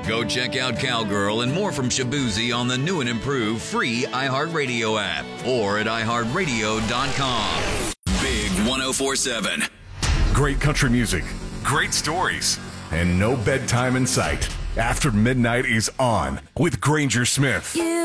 Go check out Cowgirl and more from Shabuzi on the new and improved free iHeartRadio app or at iHeartRadio.com. Big 104.7. Great country music, great stories, and no bedtime in sight. After Midnight is on with Granger Smith.